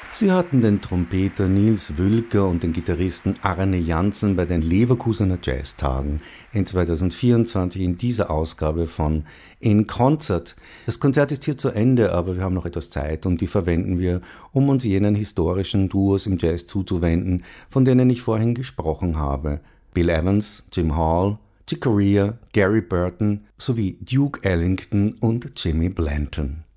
Sie hatten den Trompeter Nils Wülker und den Gitarristen Arne Janssen bei den Leverkusener Jazztagen in 2024 in dieser Ausgabe von In Concert. Das Konzert ist hier zu Ende, aber wir haben noch etwas Zeit und die verwenden wir, um uns jenen historischen Duos im Jazz zuzuwenden, von denen ich vorhin gesprochen habe. Bill Evans, Jim Hall, Chick Corea, Gary Burton sowie Duke Ellington und Jimmy Blanton.